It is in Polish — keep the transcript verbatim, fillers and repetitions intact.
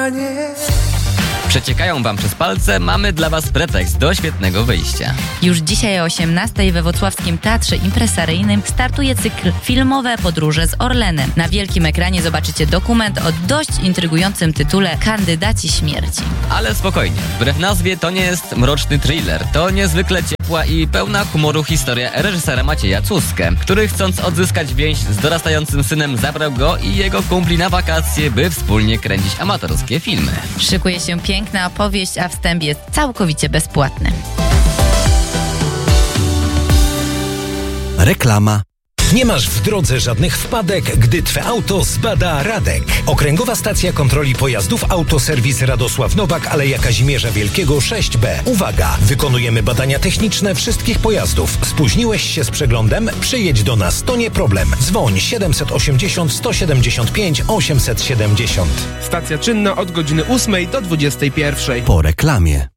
kochanie. Przeciekają wam przez palce, mamy dla was pretekst do świetnego wyjścia. Już dzisiaj o osiemnastej we wrocławskim Teatrze Impresaryjnym startuje cykl Filmowe podróże z Orlenem. Na wielkim ekranie zobaczycie dokument o dość intrygującym tytule Kandydaci śmierci. Ale spokojnie, wbrew nazwie to nie jest mroczny thriller, to niezwykle ciepła i pełna humoru historia reżysera Macieja Cuskę, który chcąc odzyskać więź z dorastającym synem zabrał go i jego kumpli na wakacje, by wspólnie kręcić amatorskie filmy. Szykuje się piękna opowieść, a wstęp jest całkowicie bezpłatny. Reklama. Nie masz w drodze żadnych wpadek, gdy Twe auto zbada Radek. Okręgowa Stacja Kontroli Pojazdów Autoserwis Radosław Nowak, Aleja Kazimierza Wielkiego sześć B. Uwaga! Wykonujemy badania techniczne wszystkich pojazdów. Spóźniłeś się z przeglądem? Przyjedź do nas, to nie problem. Dzwoń siedemset osiemdziesiąt sto siedemdziesiąt pięć osiemset siedemdziesiąt. Stacja czynna od godziny ósmej do dwudziestej pierwszej. Po reklamie.